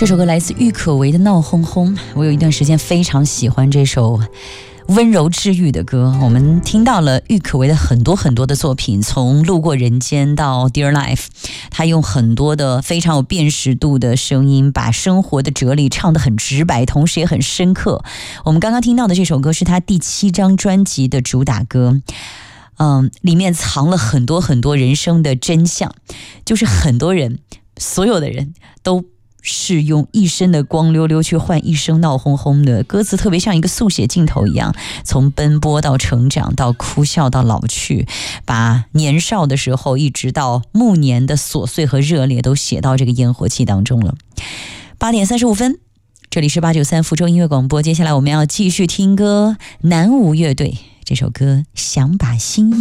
这首歌来自郁可唯的《闹哄哄》，我有一段时间非常喜欢这首温柔治愈的歌。我们听到了郁可唯的很多的作品，从路过人间到 Dear Life， 他用很多的非常有辨识度的声音，把生活的哲理唱得很直白，同时也很深刻。我们刚刚听到的这首歌是他第7张专辑的主打歌，里面藏了很多人生的真相，就是很多人，所有的人都是用一生的光溜溜去换一生闹哄哄的。歌词特别像一个速写镜头一样，从奔波到成长，到哭笑到老去，把年少的时候一直到暮年的琐碎和热烈都写到这个烟火气当中了。8点35分，这里是893福州音乐广播，接下来我们要继续听歌，南无乐队这首歌《想把心意》。